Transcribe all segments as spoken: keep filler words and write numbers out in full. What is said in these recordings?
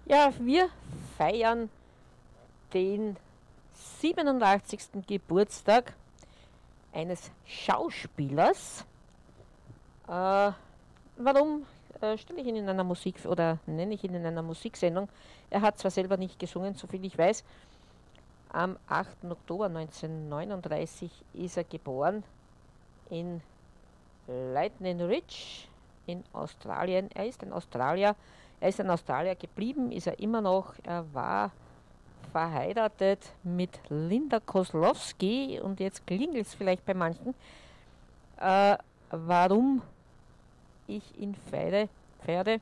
Ja, wir feiern den siebenundachtzigsten Geburtstag eines Schauspielers. Äh, warum äh, stelle ich ihn in einer Musik oder nenne ich ihn in einer Musiksendung? Er hat zwar selber nicht gesungen, soviel ich weiß. Am achten Oktober neunzehnhundertneununddreißig ist er geboren in Lightning Ridge in Australien. Er ist ein Australier. Er ist ein Australier geblieben, ist er immer noch. Er war verheiratet mit Linda Kozlowski und jetzt klingelt es vielleicht bei manchen, äh, warum ich ihn feiere. feiere.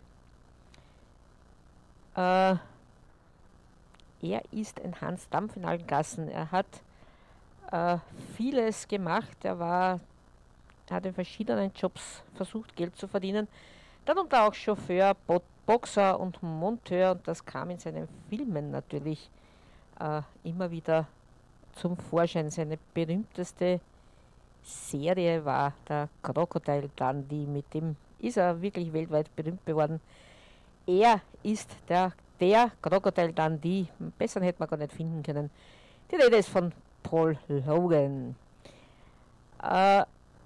Äh, er ist ein Hans Dampf in allen Gassen. Er hat äh, vieles gemacht. Er war, hat in verschiedenen Jobs versucht, Geld zu verdienen. Darunter auch Chauffeur, Bo Boxer und Monteur. Und das kam in seinen Filmen natürlich äh, immer wieder zum Vorschein. Seine berühmteste Serie war der Crocodile Dundee. Mit dem ist er wirklich weltweit berühmt geworden. Er ist der, der Crocodile Dundee. Besseren hätte man gar nicht finden können. Die Rede ist von Paul Logan. Äh,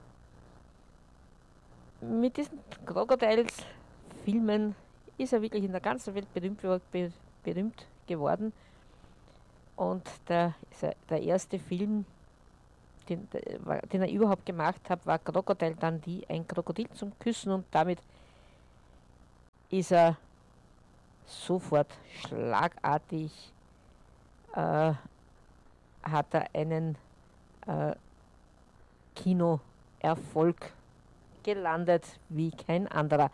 mit diesen Crocodiles-Filmen ist er wirklich in der ganzen Welt berühmt, be, berühmt geworden. Und der, der erste Film, den, den er überhaupt gemacht hat, war Crocodile Dundee, ein Krokodil zum Küssen, und damit ist er sofort schlagartig, äh, hat er einen äh, Kinoerfolg gelandet wie kein anderer.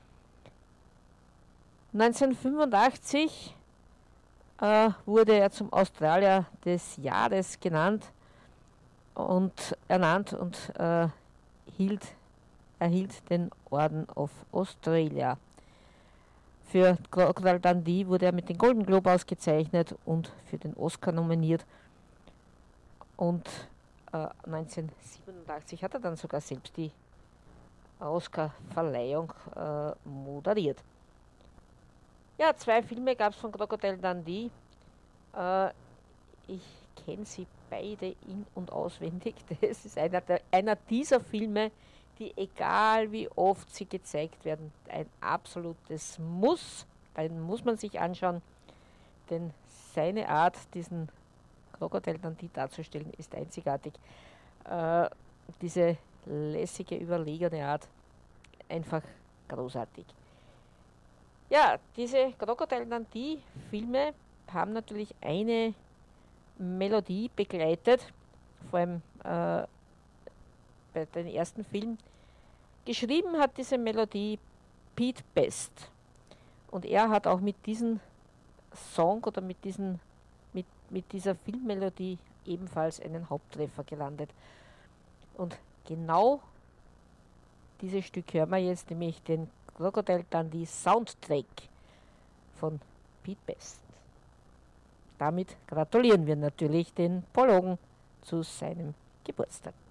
neunzehnhundertfünfundachtzig äh, wurde er zum Australier des Jahres genannt und ernannt und äh, hielt, erhielt den Orden of Australia. Für Crocodile Dundee wurde er mit dem Golden Globe ausgezeichnet und für den Oscar nominiert. Und äh, neunzehnhundertsiebenundachtzig hat er dann sogar selbst die Oscar-Verleihung äh, moderiert. Ja, zwei Filme gab es von Crocodile Dundee. Äh, ich kenne sie beide in- und auswendig. Das ist einer, der, einer dieser Filme, die, egal wie oft sie gezeigt werden, ein absolutes Muss. Den muss man sich anschauen, denn seine Art, diesen Crocodile Dundee darzustellen, ist einzigartig. Äh, diese lässige, überlegene Art, einfach großartig. Ja, diese Crocodile Dundee Filme haben natürlich eine Melodie begleitet, vor allem äh, bei den ersten Filmen. Geschrieben hat diese Melodie Pete Best. Und er hat auch mit diesem Song oder mit, diesen, mit, mit dieser Filmmelodie ebenfalls einen Haupttreffer gelandet. Und genau dieses Stück hören wir jetzt, nämlich den Crocodile Dundee Soundtrack von Pete Best. Damit gratulieren wir natürlich den Paul Logan zu seinem Geburtstag.